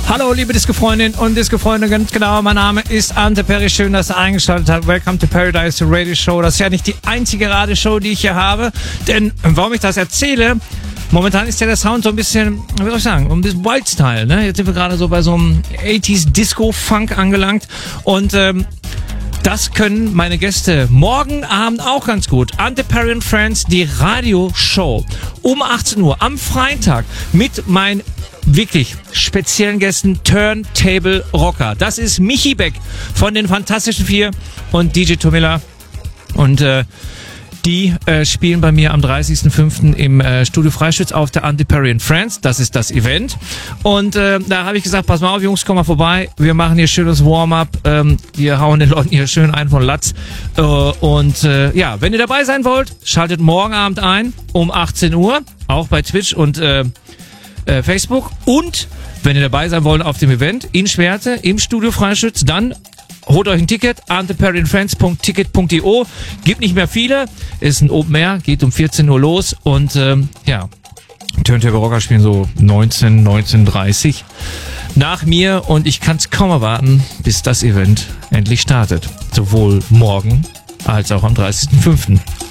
Hallo, liebe Disco-Freundin und Disco-Freunde, ganz genau, mein Name ist Ante Perry. Schön, dass ihr eingeschaltet habt. Welcome to Paradise, the Radio Show. Das ist ja nicht die einzige Radioshow, die ich hier habe, denn warum ich das erzähle, momentan ist ja der Sound so ein bisschen, wie soll ich sagen, ein bisschen Wild-Style, ne? Jetzt sind wir gerade so bei so einem 80s Disco-Funk angelangt und das können meine Gäste morgen Abend auch ganz gut. Ante Perry and Friends, die Radioshow um 18 Uhr am Freitag mit meinen wirklich speziellen Gästen Turntable Rocker. Das ist Michi Beck von den Fantastischen Vier und DJ Tomilla. Und die spielen bei mir am 30.05. im Studio Freischütz auf der Ante Perry and Friends. Das ist das Event. Und da habe ich gesagt, pass mal auf, Jungs, komm mal vorbei. Wir machen hier schönes Warm-up. Wir hauen den Leuten hier schön ein von Latz. Ja, wenn ihr dabei sein wollt, schaltet morgen Abend ein um 18 Uhr. Auch bei Twitch und Facebook. Und wenn ihr dabei sein wollt auf dem Event in Schwerte im Studio Freischütz, dann holt euch ein Ticket, anteperryandfriends.ticket.io. Gibt nicht mehr viele, ist ein Open Air, geht um 14 Uhr los und ja, Turntable Rocker spielen so 19:30 nach mir und ich kann es kaum erwarten, bis das Event endlich startet. Sowohl morgen als auch am 30.05.